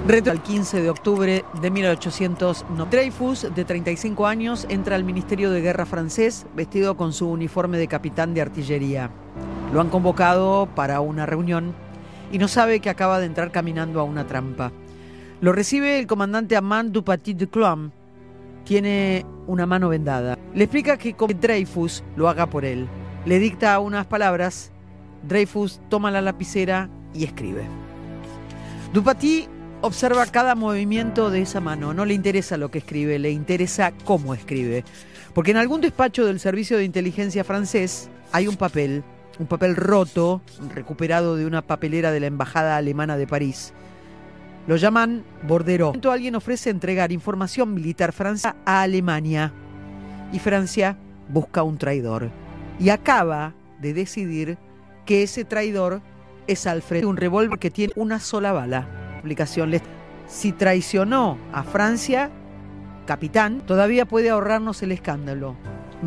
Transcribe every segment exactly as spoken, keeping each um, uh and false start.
Retro al quince de octubre de mil ochocientos noventa. Dreyfus, de treinta y cinco años, entra al Ministerio de Guerra francés vestido con su uniforme de capitán de artillería. Lo han convocado para una reunión y no sabe que acaba de entrar caminando a una trampa. Lo recibe el comandante Armand Dupaty-Duclaume. Tiene una mano vendada. Le explica que Dreyfus lo haga por él. Le dicta unas palabras. Dreyfus toma la lapicera y escribe. Dupaty observa cada movimiento de esa mano. No le interesa lo que escribe, le interesa cómo escribe. Porque en algún despacho del servicio de inteligencia francés hay un papel, un papel roto, recuperado de una papelera de la embajada alemana de París. Lo llaman bordereau. Alguien ofrece entregar información militar francesa a Alemania. Y Francia busca un traidor. Y acaba de decidir que ese traidor es Alfred, un revólver que tiene una sola bala. Aplicación. Si traicionó a Francia, capitán, todavía puede ahorrarnos el escándalo.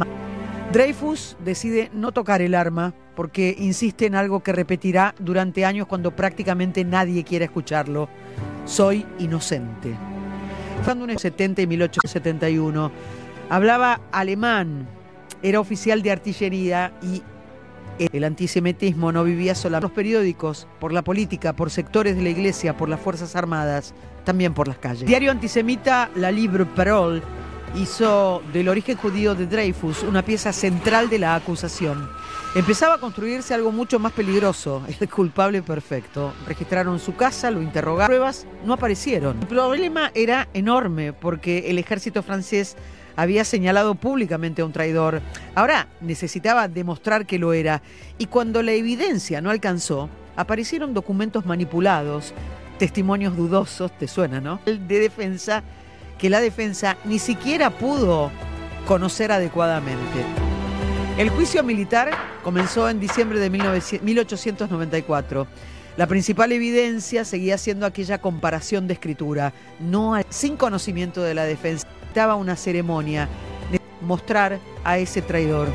Dreyfus decide no tocar el arma porque insiste en algo que repetirá durante años cuando prácticamente nadie quiere escucharlo. Soy inocente. En mil ochocientos setenta y mil ochocientos setenta y uno hablaba alemán, era oficial de artillería y el antisemitismo no vivía solo por los periódicos, por la política, por sectores de la iglesia, por las Fuerzas Armadas, también por las calles. El diario antisemita La Libre Parole hizo del origen judío de Dreyfus una pieza central de la acusación. Empezaba a construirse algo mucho más peligroso, el culpable perfecto. Registraron su casa, lo interrogaron, pruebas no aparecieron. El problema era enorme porque el ejército francés había señalado públicamente a un traidor. Ahora necesitaba demostrar que lo era. Y cuando la evidencia no alcanzó, aparecieron documentos manipulados, testimonios dudosos, te suena, ¿no? De defensa, que la defensa ni siquiera pudo conocer adecuadamente. El juicio militar comenzó en diciembre de mil ochocientos noventa y cuatro. La principal evidencia seguía siendo aquella comparación de escritura. No, sin conocimiento de la defensa. Necesitaba una ceremonia de mostrar a ese traidor.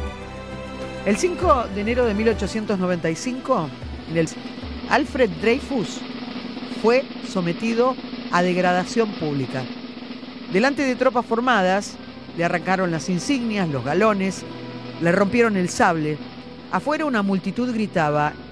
El cinco de enero de mil ochocientos noventa y cinco, Alfred Dreyfus fue sometido a degradación pública. Delante de tropas formadas, le arrancaron las insignias, los galones, le rompieron el sable. Afuera una multitud gritaba: